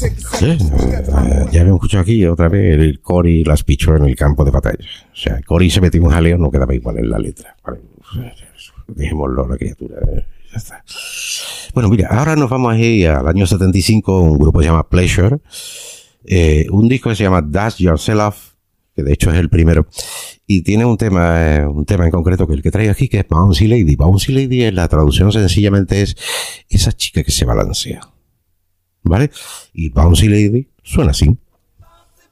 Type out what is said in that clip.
Sí, ya habíamos escuchado aquí otra vez el Cory las pichó en el campo de batalla. O sea, Cory se metió un jaleo, no quedaba igual en la letra. Vale, dejémoslo a la criatura. Ya está. Bueno, mira, ahora nos vamos a ir al año 75, un grupo que se llama Pleasure. Un disco que se llama Dust Yourself, que de hecho es el primero, y tiene un tema en concreto que el que traigo aquí, que es Bouncy Lady. Bouncy Lady, la traducción sencillamente es esa chica que se balancea, ¿vale? Y Bouncy Lady suena así.